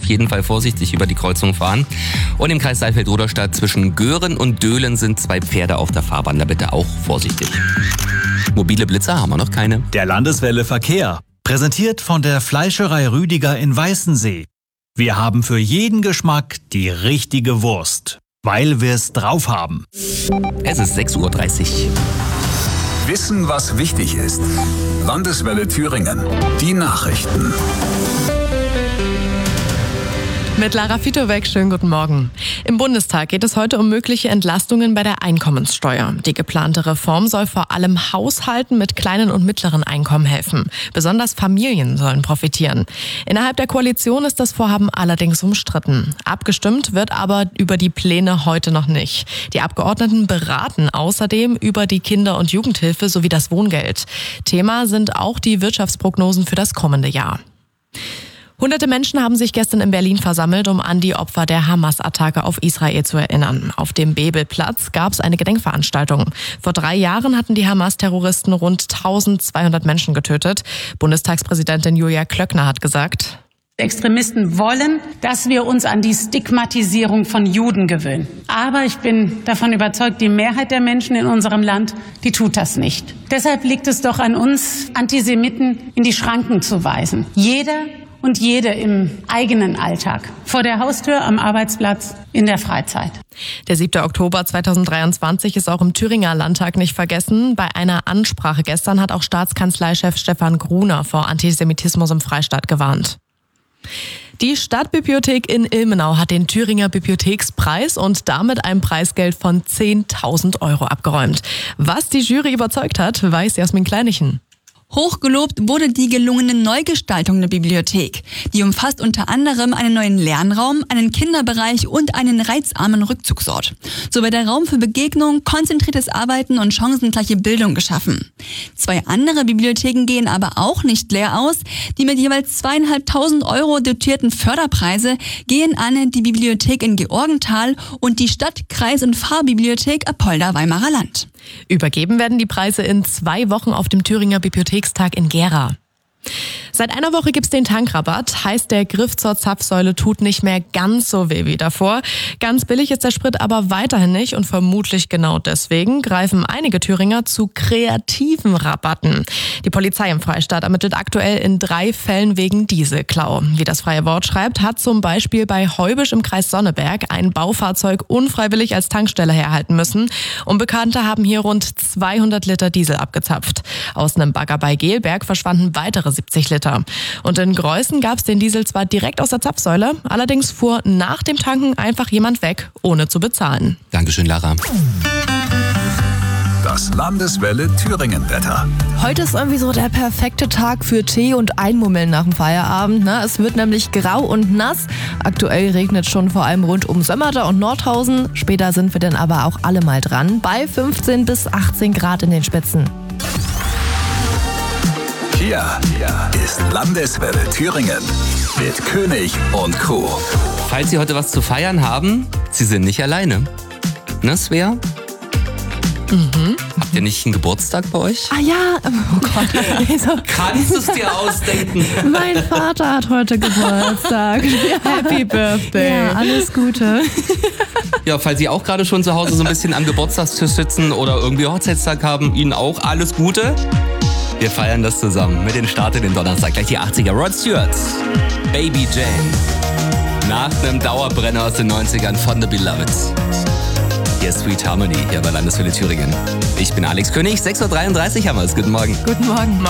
jeden Fall vorsichtig über die Kreuzung fahren. Und im Kreis Saalfeld-Rudolstadt zwischen Göhren und Döhlen sind 2 Pferde auf der Fahrbahn. Da bitte auch vorsichtig. Mobile Blitzer haben wir noch keine. Der Landeswelle Verkehr. Präsentiert von der Fleischerei Rüdiger in Weißensee. Wir haben für jeden Geschmack die richtige Wurst, weil wir es drauf haben. Es ist 6:30 Uhr. Wissen, was wichtig ist. Landeswelle Thüringen. Die Nachrichten. Mit Lara Fitowek, schönen guten Morgen. Im Bundestag geht es heute um mögliche Entlastungen bei der Einkommenssteuer. Die geplante Reform soll vor allem Haushalten mit kleinen und mittleren Einkommen helfen. Besonders Familien sollen profitieren. Innerhalb der Koalition ist das Vorhaben allerdings umstritten. Abgestimmt wird aber über die Pläne heute noch nicht. Die Abgeordneten beraten außerdem über die Kinder- und Jugendhilfe sowie das Wohngeld. Thema sind auch die Wirtschaftsprognosen für das kommende Jahr. Hunderte Menschen haben sich gestern in Berlin versammelt, um an die Opfer der Hamas-Attacke auf Israel zu erinnern. Auf dem Bebelplatz gab es eine Gedenkveranstaltung. Vor 3 Jahren hatten die Hamas-Terroristen rund 1200 Menschen getötet. Bundestagspräsidentin Julia Klöckner hat gesagt: Extremisten wollen, dass wir uns an die Stigmatisierung von Juden gewöhnen. Aber ich bin davon überzeugt, die Mehrheit der Menschen in unserem Land, die tut das nicht. Deshalb liegt es doch an uns, Antisemiten in die Schranken zu weisen. Jeder und jede im eigenen Alltag. Vor der Haustür, am Arbeitsplatz, in der Freizeit. Der 7. Oktober 2023 ist auch im Thüringer Landtag nicht vergessen. Bei einer Ansprache gestern hat auch Staatskanzleichef Stefan Gruner vor Antisemitismus im Freistaat gewarnt. Die Stadtbibliothek in Ilmenau hat den Thüringer Bibliothekspreis und damit ein Preisgeld von 10.000 € abgeräumt. Was die Jury überzeugt hat, weiß Jasmin Kleinichen. Hochgelobt wurde die gelungene Neugestaltung der Bibliothek. Die umfasst unter anderem einen neuen Lernraum, einen Kinderbereich und einen reizarmen Rückzugsort. So wird der Raum für Begegnung, konzentriertes Arbeiten und chancengleiche Bildung geschaffen. 2 andere Bibliotheken gehen aber auch nicht leer aus. Die mit jeweils 2.500 € dotierten Förderpreise gehen an die Bibliothek in Georgenthal und die Stadt-, Kreis- und Pfarrbibliothek Apolda-Weimarer Land. Übergeben werden die Preise in 2 Wochen auf dem Thüringer Bibliothekstag in Gera. Seit einer Woche gibt's den Tankrabatt, heißt der Griff zur Zapfsäule tut nicht mehr ganz so weh wie davor. Ganz billig ist der Sprit aber weiterhin nicht und vermutlich genau deswegen greifen einige Thüringer zu kreativen Rabatten. Die Polizei im Freistaat ermittelt aktuell in 3 Fällen wegen Dieselklau. Wie das Freie Wort schreibt, hat zum Beispiel bei Heubisch im Kreis Sonneberg ein Baufahrzeug unfreiwillig als Tankstelle herhalten müssen. Unbekannte haben hier rund 200 Liter Diesel abgezapft. Aus einem Bagger bei Gelberg verschwanden weitere 70 Liter. Und in Greußen gab es den Diesel zwar direkt aus der Zapfsäule, allerdings fuhr nach dem Tanken einfach jemand weg, ohne zu bezahlen. Dankeschön, Lara. Das Landeswelle Thüringen-Wetter. Heute ist irgendwie so der perfekte Tag für Tee und Einmummeln nach dem Feierabend. Ne? Es wird nämlich grau und nass. Aktuell regnet es schon vor allem rund um Sömmerda und Nordhausen. Später sind wir dann aber auch alle mal dran. Bei 15 bis 18 Grad in den Spitzen. Hier ist Landeswelle Thüringen mit König und Co. Falls Sie heute was zu feiern haben, Sie sind nicht alleine. Ne, Svea? Habt ihr nicht einen Geburtstag bei euch? Ah ja, oh Gott. Kannst du es dir ausdenken? Mein Vater hat heute Geburtstag. Happy Birthday. Ja, alles Gute. Ja, falls Sie auch gerade schon zu Hause so ein bisschen am Geburtstagstisch sitzen oder irgendwie Hochzeitstag haben, Ihnen auch alles Gute. Wir feiern das zusammen mit den Start in den Donnerstag. Gleich die 80er. Rod Stewart, Baby Jane. Nach einem Dauerbrenner aus den 90ern von The Beloved. Hier ist Sweet Harmony, hier bei Landeswelle Thüringen. Ich bin Alex König, 6:33 Uhr haben wir es. Guten Morgen. Guten Morgen.